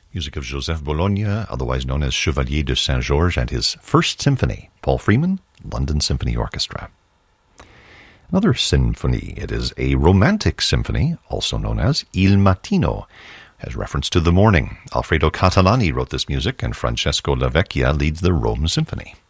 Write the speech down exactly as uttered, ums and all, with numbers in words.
Music of Joseph Bologna, otherwise known as Chevalier de Saint-Georges, and his First Symphony, Paul Freeman, London Symphony Orchestra. Another symphony, it is a romantic symphony, also known as Il Mattino, has reference to the morning. Alfredo Catalani wrote this music, and Francesco Lavecchia leads the Rome Symphony.